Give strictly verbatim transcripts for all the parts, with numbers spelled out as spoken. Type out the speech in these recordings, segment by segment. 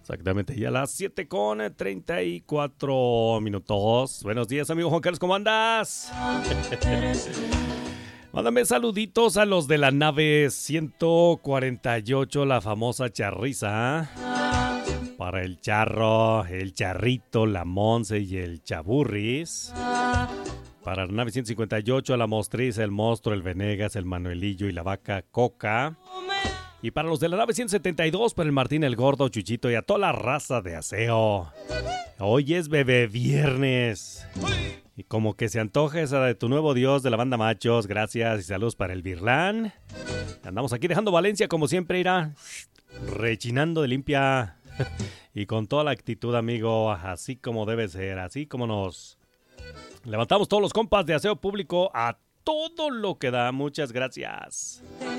Exactamente, ya a las siete con treinta y cuatro minutos. Buenos días, amigo Juan Carlos, ¿cómo andas? Mándame saluditos a los de la nave ciento cuarenta y ocho, la famosa charriza. Para el charro, el charrito, la Monse y el chaburris. Para la nave ciento cincuenta y ocho, la mostriz, el monstruo, el Venegas, el Manuelillo y la vaca Coca. Y para los de la nave ciento setenta y dos, para el Martín, el Gordo, Chuchito y a toda la raza de aseo. Hoy es bebé viernes. Y como que se antoja esa de tu nuevo dios de la banda Machos. Gracias y saludos para el Virlán. Andamos aquí dejando Valencia como siempre, irá rechinando de limpia. Y con toda la actitud, amigo, así como debe ser, así como nos levantamos todos los compas de aseo público a todo lo que da. Muchas gracias.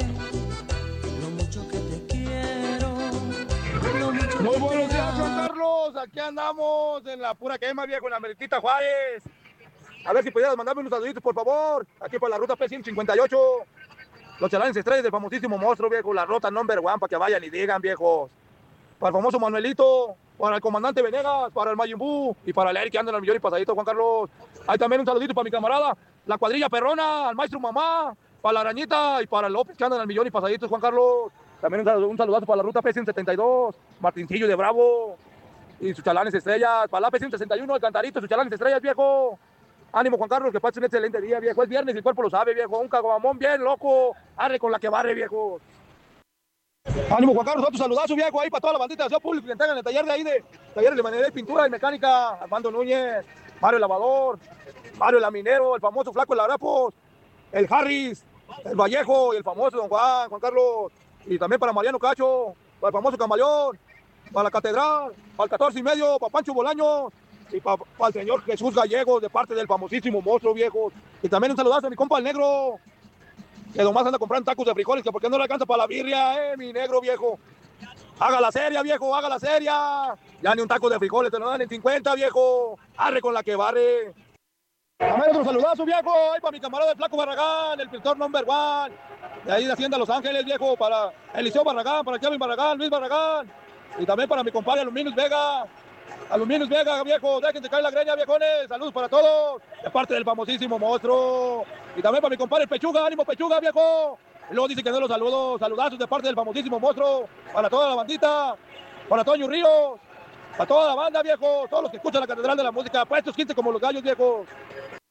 Muy buenos días, Juan Carlos. Aquí andamos en la pura quema, viejo, en la Meritita Juárez. A ver si pudieras mandarme unos saluditos, por favor. Aquí por la ruta P ciento cincuenta y ocho. Los chalanes estrellas del famosísimo monstruo, viejo. La ruta number one, para que vayan y digan, viejos. Para el famoso Manuelito, para el comandante Venegas, para el Mayumbú y para el Eric que anda en el millón y pasadito, Juan Carlos. Hay también un saludito para mi camarada, la cuadrilla perrona, al maestro Mamá, para la Arañita y para el López que anda en el millón y pasaditos, Juan Carlos. También un saludazo para la ruta P ciento setenta y dos, Martincillo de Bravo y sus chalanes estrellas. Para la P ciento sesenta y uno, el Cantarito, sus chalanes estrellas, viejo. Ánimo, Juan Carlos, que pases un excelente día, viejo. Es viernes y el cuerpo lo sabe, viejo. Un caguamón bien loco. Arre con la que barre, viejo. Ánimo, Juan Carlos, otro saludazo, viejo. Ahí para toda la bandita de aseo público que entregan el taller de ahí de talleres de manera de pintura y mecánica. Armando Núñez, Mario Lavador, Mario Laminero, el famoso Flaco El Arapos, el Harris, el Vallejo y el famoso Don Juan, Juan Carlos. Y también para Mariano Cacho, para el famoso Camaleón, para la Catedral, para el catorce y medio, para Pancho Bolaños y para, para el señor Jesús Gallegos de parte del famosísimo monstruo, viejo. Y también un saludazo a mi compa el negro, que nomás anda comprando tacos de frijoles, que porque no le alcanza para la birria, eh, mi negro, viejo. Haga la seria, viejo, haga la seria. Ya ni un taco de frijoles te lo dan en cincuenta, viejo. Arre con la que barre. También otro saludazo, viejo, ahí para mi camarada el Flaco Barragán, el pintor number one, de ahí de Hacienda Los Ángeles, viejo, para Eliseo Barragán, para Kevin Barragán, Luis Barragán, y también para mi compadre Aluminus Vega, Aluminus Vega, viejo, déjense caer la greña, viejones, saludos para todos, de parte del famosísimo monstruo, y también para mi compadre Pechuga, ánimo Pechuga, viejo, y luego dice que no los saludo, saludazos de parte del famosísimo monstruo, para toda la bandita, para Toño Ríos, para toda la banda, viejo, todos los que escuchan la Catedral de la Música, puestos quince como los gallos, viejo.